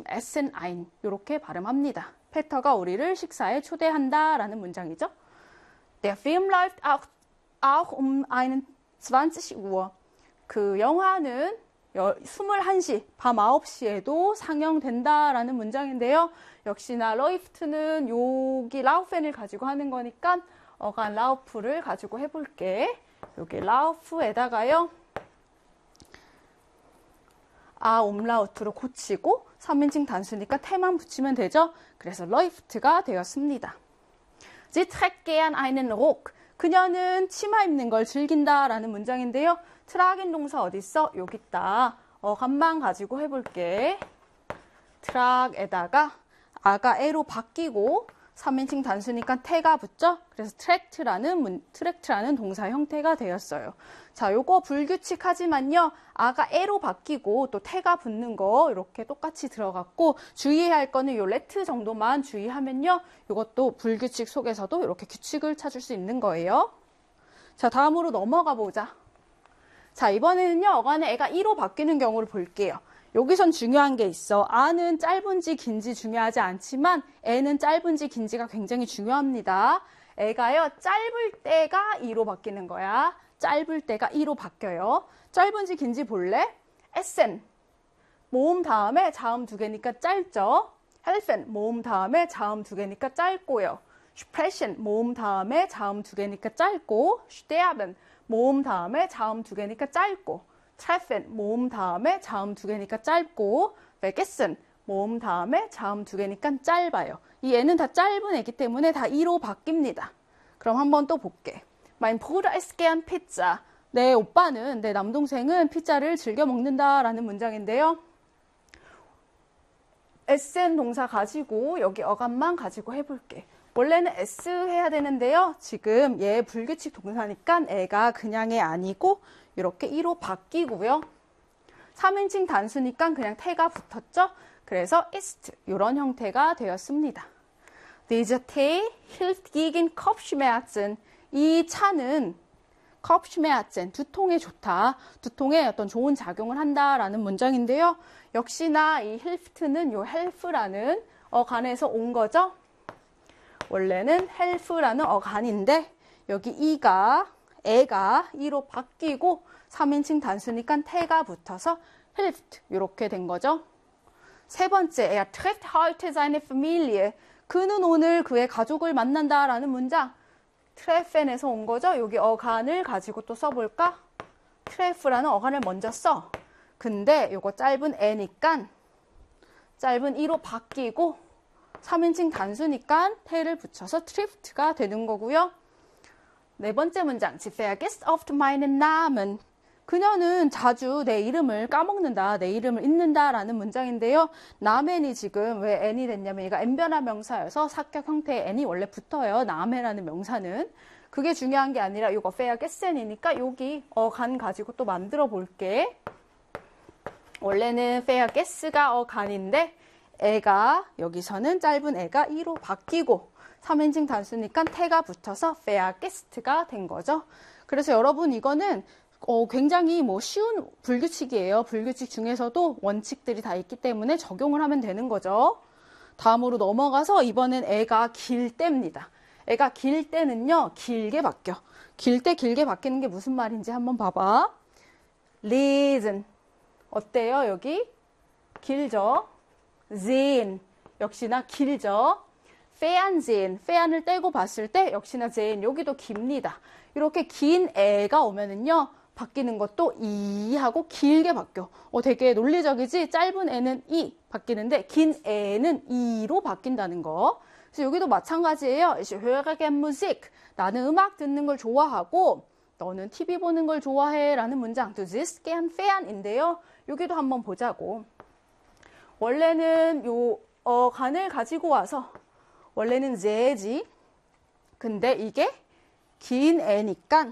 essen ein 이렇게 발음합니다. 페터가 우리를 식사에 초대한다 라는 문장이죠. Der Film läuft auch um 21 Uhr. 그 영화는 21시, 밤 9시에도 상영된다 라는 문장인데요. 역시나 läuft는 여기 라우펜을 가지고 하는 거니까 어간 라우프를 가지고 해볼게. 여기 라우프에다가요. umlaut로 고치고 3인칭 단수니까 태만 붙이면 되죠. 그래서 läuft가 되었습니다. Sie trägt gern einen Rock. 그녀는 치마 입는 걸 즐긴다 라는 문장인데요. tragen 동사 어디 있어? 여기 있다. 어간만 가지고 해볼게. trag에다가 아가 에로 바뀌고 3인칭 단수니까 태가 붙죠? 그래서 트랙트라는 동사 형태가 되었어요. 자, 요거 불규칙하지만요. 아가 에로 바뀌고 또 태가 붙는 거 이렇게 똑같이 들어갔고 주의해야 할 거는 요 레트 정도만 주의하면요. 요것도 불규칙 속에서도 이렇게 규칙을 찾을 수 있는 거예요. 자, 다음으로 넘어가 보자. 자, 이번에는요. 어간에 애가 이로 바뀌는 경우를 볼게요. 여기선 중요한 게 있어. 아는 짧은지 긴지 중요하지 않지만 애는 짧은지 긴지가 굉장히 중요합니다. 애가요. 짧을 때가 이로 바뀌는 거야. 짧을 때가 이로 바뀌어요. 짧은지 긴지 볼래? essen 모음 다음에 자음 두 개니까 짧죠. helfen 모음 다음에 자음 두 개니까 짧고요. sprechen 모음 다음에 자음 두 개니까 짧고 sterben 모음 다음에 자음 두 개니까 짧고 treffen 모음 다음에 자음 두 개니까 짧고 vergessen 모음 다음에 자음 두 개니까 짧아요. 이 애는 다 짧은 애기 때문에 다 이로 바뀝니다. 그럼 한번 또 볼게. Mein Bruder isst gern Pizza. 내 오빠는, 내 남동생은 피자를 즐겨 먹는다라는 문장인데요. essen 동사 가지고 여기 어감만 가지고 해볼게. 원래는 s 해야 되는데요. 지금 얘 불규칙 동사니까 애가 그냥 애 아니고 이렇게 이로 바뀌고요. 3인칭 단수니까 그냥 태가 붙었죠. 그래서 ist 이런 형태가 되었습니다. Dieser Tee hilft gegen Kopfschmerzen. 이 차는 Kopfschmerzen, 두통에 좋다. 두통에 어떤 좋은 작용을 한다라는 문장인데요. 역시나 이 hilft는 요 help라는 어간에서 온 거죠. 원래는 help라는 어간인데 여기 애가 이로 바뀌고 3인칭 단수니까 태가 붙어서 hilft 이렇게 된 거죠. 세 번째, er trifft heute seine Familie. 그는 오늘 그의 가족을 만난다라는 문장. treffen에서 온 거죠. 여기 어간을 가지고 또 써볼까? treff라는 어간을 먼저 써. 근데 요거 짧은 애니까 짧은 이로 바뀌고 3인칭 단수니까 태를 붙여서 trifft가 되는 거고요. 네 번째 문장, Sie vergisst oft meinen Namen. 그녀는 자주 내 이름을 까먹는다, 내 이름을 잊는다라는 문장인데요. 나멘이 지금 왜 n이 됐냐면 얘가 n변화 명사여서 사격 형태의 n이 원래 붙어요. 나멘이라는 명사는. 그게 중요한 게 아니라 이거 vergessen이니까 여기 어간 가지고 또 만들어 볼게. 원래는 vergess가 어간인데 애가 여기서는 짧은 애가 이로 바뀌고 3인칭 단수니까 태가 붙어서 vergesst가 된 거죠. 그래서 여러분 이거는 굉장히 쉬운 불규칙이에요. 불규칙 중에서도 원칙들이 다 있기 때문에 적용을 하면 되는 거죠. 다음으로 넘어가서 이번엔 애가 길 때입니다. 애가 길 때는요. 길게 바뀌어. 길게 바뀌는 게 무슨 말인지 한번 봐봐. lesen 어때요? 여기 길죠? sehen 역시나 길죠? Fernsehen, fern을 떼고 봤을 때 역시나 sehen 여기도 깁니다. 이렇게 긴 애가 오면은요 바뀌는 것도 이하고 길게 바뀌어. 되게 논리적이지? 짧은 애는 이 바뀌는데 긴 애는 이로 바뀐다는 거. 그래서 여기도 마찬가지예요. Ich höre gern Musik. 나는 음악 듣는 걸 좋아하고 너는 TV 보는 걸 좋아해 라는 문장. Du siehst gern fern인데요. 여기도 한번 보자고. 원래는 요 간을 가지고 와서 원래는 제지. 근데 이게 긴 애니까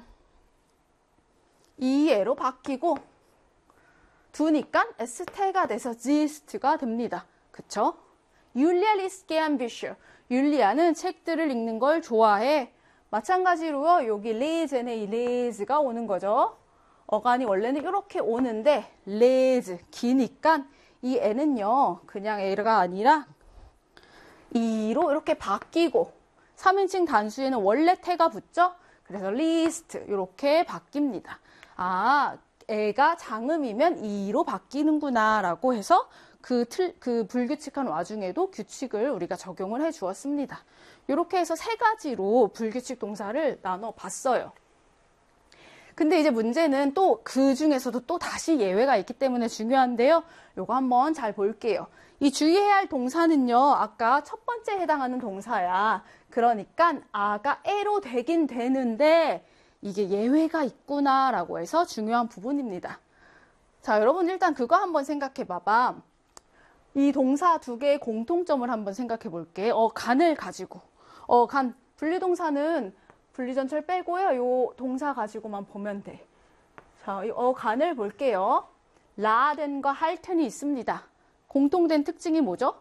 이 애로 바뀌고 두니까 에스테가 돼서 지스트가 됩니다. 그쵸? 율리아 리스 게안 비슈. 율리아는 책들을 읽는 걸 좋아해. 마찬가지로요. 여기 레젠에 이 레즈가 오는 거죠. 어간이 원래는 이렇게 오는데 레즈 기니까 이 애는요, 그냥 애가 아니라 이로 이렇게 바뀌고 3인칭 단수에는 원래 태가 붙죠? 그래서 list 이렇게 바뀝니다. 아, 애가 장음이면 이로 바뀌는구나 라고 해서 그 불규칙한 와중에도 규칙을 우리가 적용을 해 주었습니다. 이렇게 해서 세 가지로 불규칙 동사를 나눠 봤어요. 근데 이제 문제는 또 그 중에서도 또 다시 예외가 있기 때문에 중요한데요. 요거 한번 잘 볼게요. 이 주의해야 할 동사는요, 아까 첫 번째 해당하는 동사야. 그러니까 아가 애로 되긴 되는데 이게 예외가 있구나라고 해서 중요한 부분입니다. 자, 여러분 일단 그거 한번 생각해 봐봐. 이 동사 두 개의 공통점을 한번 생각해 볼게. 간을 가지고. 간. 분리동사는 분리전철 빼고요. 요 동사 가지고만 보면 돼. 자, 이 간을 볼게요. 라든과 할튼이 있습니다. 공통된 특징이 뭐죠?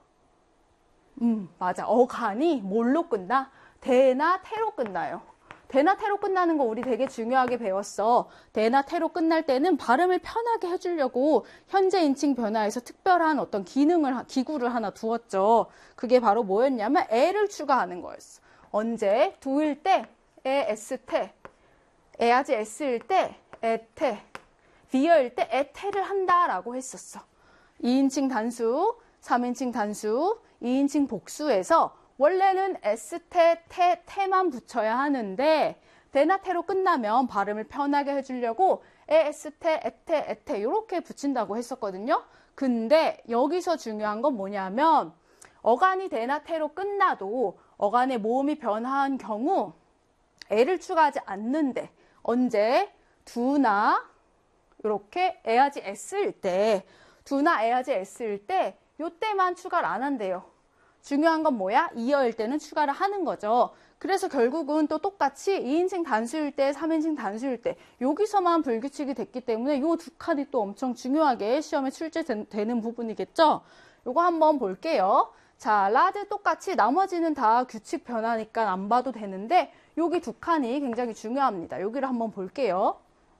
맞아. 간이 뭘로 끝나? 대나 태로 끝나요. 대나 태로 끝나는 거 우리 되게 중요하게 배웠어. 대나 태로 끝날 때는 발음을 편하게 해주려고 현재 인칭 변화에서 특별한 어떤 기구를 하나 두었죠. 그게 바로 뭐였냐면 애를 추가하는 거였어. 언제? 두일 때 에, 에스테, 에야지 에스일 때 에테, 비어일 때 에테를 한다라고 했었어. 2인칭 단수, 3인칭 단수, 2인칭 복수에서 원래는 에스테, 테만 붙여야 하는데 대나 태로 끝나면 발음을 편하게 해주려고 에스테, 에테 이렇게 붙인다고 했었거든요. 근데 여기서 중요한 건 뭐냐면 어간이 대나 태로 끝나도 어간의 모음이 변화한 경우 애를 추가하지 않는데 언제? 두나 이렇게 에야지 S일 때 두나 에야지 S일 때 요때만 추가를 안 한대요. 중요한 건 뭐야? 이어일 때는 추가를 하는 거죠. 그래서 결국은 또 똑같이 2인칭 단수일 때, 3인칭 단수일 때 여기서만 불규칙이 됐기 때문에 요 두 칸이 또 엄청 중요하게 시험에 출제되는 부분이겠죠? 요거 한번 볼게요. 자, 라드 똑같이 나머지는 다 규칙 변화니까 안 봐도 되는데 여기 두 칸이 굉장히 중요합니다. 여기를 한번 볼게요.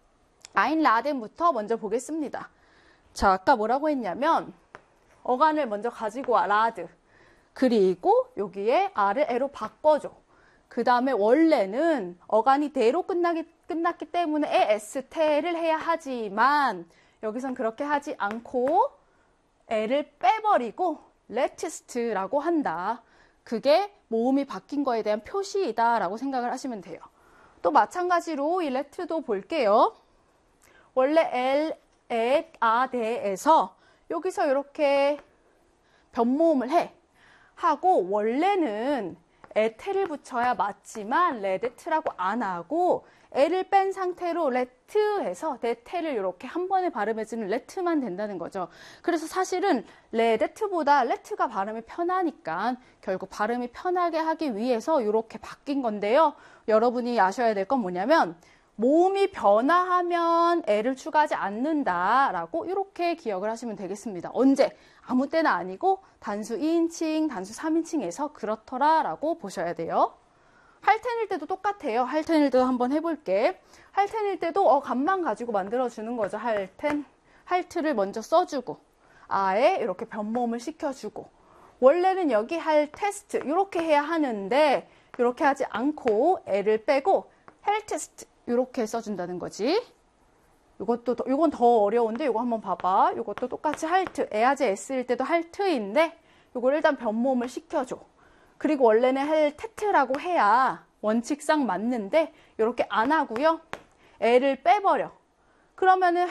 아인라덴부터 먼저 보겠습니다. 자, 아까 뭐라고 했냐면 어간을 먼저 가지고 와, 라드. 그리고 여기에 R을 E로 바꿔줘. 그 다음에 원래는 어간이 대로 끝났기 때문에 에스테를 해야 하지만 여기선 그렇게 하지 않고 L을 빼버리고 레티스트라고 한다. 그게 모음이 바뀐 거에 대한 표시이다 라고 생각을 하시면 돼요. 또 마찬가지로 이 레트도 볼게요. 원래 L, 에, 아, 대에서 여기서 이렇게 변모음을 해. 하고 원래는 에테를 붙여야 맞지만 레데트라고 안 하고 에를 뺀 상태로 레트해서 데테를 이렇게 한 번에 발음해주는 레트만 된다는 거죠. 그래서 사실은 레데트보다 레트가 발음이 편하니까 결국 발음이 편하게 하기 위해서 이렇게 바뀐 건데요. 여러분이 아셔야 될 건 뭐냐면 모음이 변화하면 애를 추가하지 않는다라고 이렇게 기억을 하시면 되겠습니다. 언제? 아무 때나 아니고 단수 2인칭, 단수 3인칭에서 그렇더라라고 보셔야 돼요. 할텐일 때도 똑같아요. 할텐일 때도 한번 해볼게. 할텐일 때도 간만 가지고 만들어주는 거죠. 할텐. 할트를 먼저 써주고 아에 이렇게 변모음을 시켜주고 원래는 여기 할 테스트 이렇게 해야 하는데 이렇게 하지 않고 애를 빼고 헬테스트 이렇게 써준다는 거지. 이건 더 어려운데 이거 한번 봐봐. 이것도 똑같이 할트, 에야제 S일 때도 할트인데 이걸 일단 변모음을 시켜줘. 그리고 원래는 헬테트라고 해야 원칙상 맞는데 이렇게 안 하고요. 애를 빼버려. 그러면은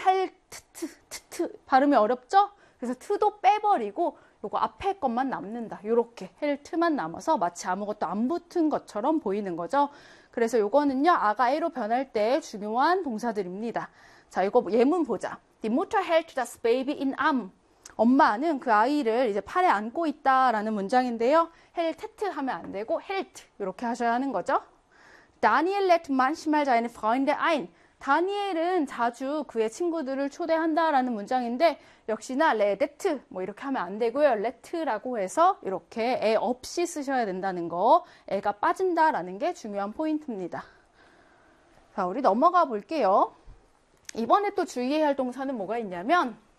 헬트트 발음이 어렵죠? 그래서 트도 빼버리고 요거 앞에 것만 남는다. 요렇게 헬트만 남아서 마치 아무것도 안 붙은 것처럼 보이는 거죠. 그래서 요거는요. 아가 A로 변할 때 중요한 동사들입니다. 자, 이거 예문 보자. Die Mutter hält das Baby in Arm. 엄마는 그 아이를 이제 팔에 안고 있다라는 문장인데요. 헬테트 하면 안 되고 헬트 이렇게 하셔야 하는 거죠. Daniel lädt manchmal seine Freunde ein. 다니엘은 자주 그의 친구들을 초대한다라는 문장인데 역시나 레데트 뭐 이렇게 하면 안 되고요. 레트라고 해서 이렇게 애 없이 쓰셔야 된다는 거. 애가 빠진다라는 게 중요한 포인트입니다. 자, 우리 넘어가 볼게요. 이번에 또 주의해야 할 동사는 뭐가 있냐면